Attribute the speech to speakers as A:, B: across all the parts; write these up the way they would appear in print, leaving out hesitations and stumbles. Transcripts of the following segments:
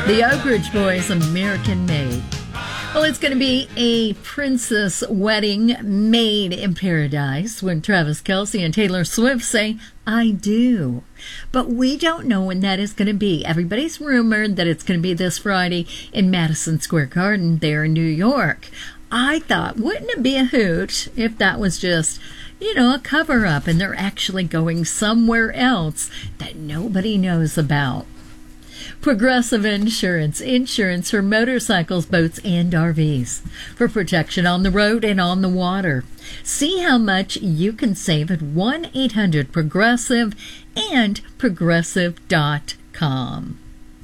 A: The Oak Ridge Boys, American Made. Well, it's going to be a princess wedding made in paradise when Travis Kelce and Taylor Swift say, I do. But we don't know when that is going to be. Everybody's rumored that it's going to be this Friday in Madison Square Garden there in New York. I thought, wouldn't it be a hoot if that was just, a cover-up and they're actually going somewhere else that nobody knows about? Progressive Insurance for motorcycles, boats, and RVs. For protection on the road and on the water. See how much you can save at 1-800-PROGRESSIVE and progressive.com.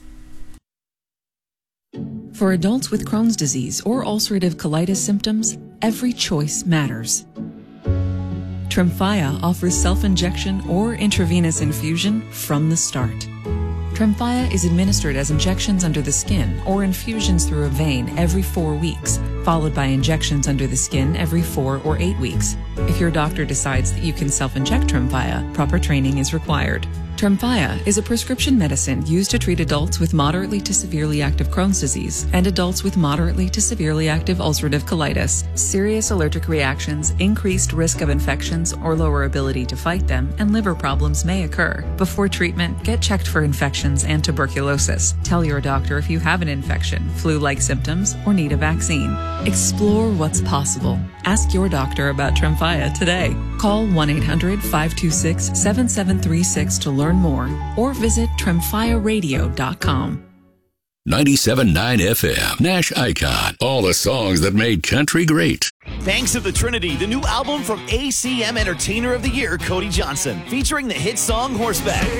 B: For adults with Crohn's disease or ulcerative colitis symptoms, every choice matters. Tremfya offers self-injection or intravenous infusion from the start. Tremfya is administered as injections under the skin or infusions through a vein every 4 weeks, followed by injections under the skin every 4 or 8 weeks. If your doctor decides that you can self-inject Tremfya, proper training is required. Tremfya is a prescription medicine used to treat adults with moderately to severely active Crohn's disease and adults with moderately to severely active ulcerative colitis. Serious allergic reactions, increased risk of infections or lower ability to fight them, and liver problems may occur. Before treatment, get checked for infections and tuberculosis. Tell your doctor if you have an infection, flu-like symptoms, or need a vaccine. Explore what's possible. Ask your doctor about Tremfya today. Call 1-800-526-7736 to learn more or visit tremfyaradio.com.
C: 97.9 FM, Nash Icon. All the songs that made country great.
D: Banks of the Trinity, the new album from ACM Entertainer of the Year, Cody Johnson, featuring the hit song Horseback.